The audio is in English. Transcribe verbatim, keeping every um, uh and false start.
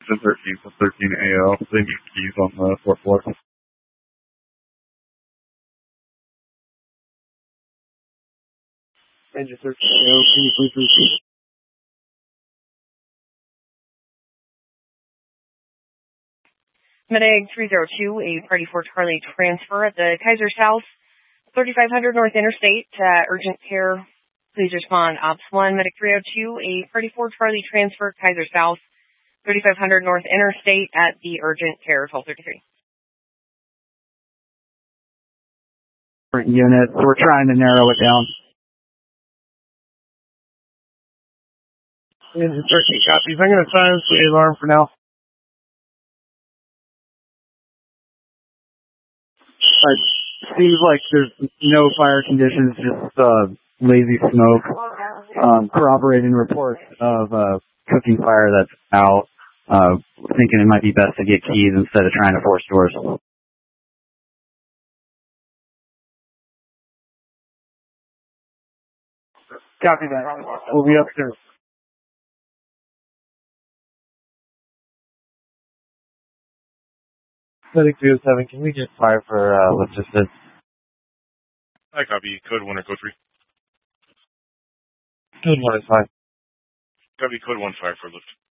Engine thirteen to thirteen A L. They need keys on the fourth floor. Engine thirteen A L, can you please repeat? Medeg three zero two, a Party four Charlie transfer at the Kaiser South, thirty-five hundred North Interstate, uh, urgent care. Please respond. Ops one, Medic three oh two, a Party four Charlie transfer, Kaiser South, thirty-five hundred North Interstate at the urgent care, twelve thirty-three. Unit, we're trying to narrow it down. Engine thirteen copies. I'm going to silence the alarm for now. It seems like there's no fire conditions, just uh, lazy smoke. Um, corroborating reports of uh, cooking fire that's out. Uh, thinking it might be best to get keys instead of trying to force doors. Copy that. We'll be upstairs. Medic two oh seven, can we get fire for uh, logistics? I copy. Code one or code three. Code one is fine. Copy. Code one, fire for lift.